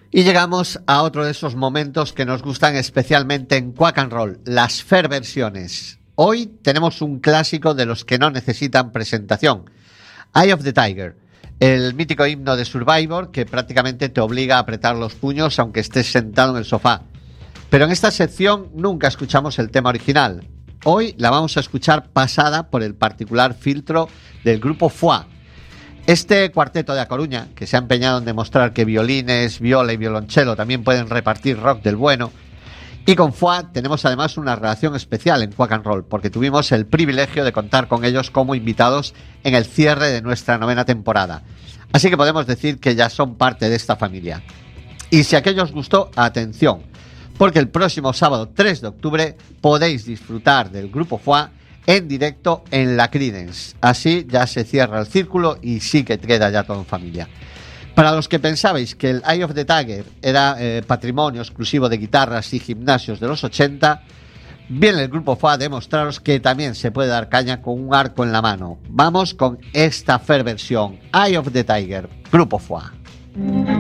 Y llegamos a otro de esos momentos que nos gustan especialmente en Quack and Roll, las Fair versiones. Hoy tenemos un clásico de los que no necesitan presentación, Eye of the Tiger, el mítico himno de Survivor que prácticamente te obliga a apretar los puños aunque estés sentado en el sofá. Pero en esta sección nunca escuchamos el tema original. Hoy la vamos a escuchar pasada por el particular filtro del grupo Foix. Este cuarteto de A Coruña, que se ha empeñado en demostrar que violines, viola y violonchelo también pueden repartir rock del bueno. Y con Foix tenemos además una relación especial en Quack and Roll, porque tuvimos el privilegio de contar con ellos como invitados en el cierre de nuestra 9ª temporada. Así que podemos decir que ya son parte de esta familia. Y si aquello os gustó, atención, porque el próximo sábado 3 de octubre podéis disfrutar del grupo Foix en directo en la Creedence. Así ya se cierra el círculo y sí que queda ya todo en familia. Para los que pensabais que el Eye of the Tiger era patrimonio exclusivo de guitarras y gimnasios de los 80, viene el grupo Foix a demostraros que también se puede dar caña con un arco en la mano. Vamos con esta Fair versión, Eye of the Tiger, grupo Foix.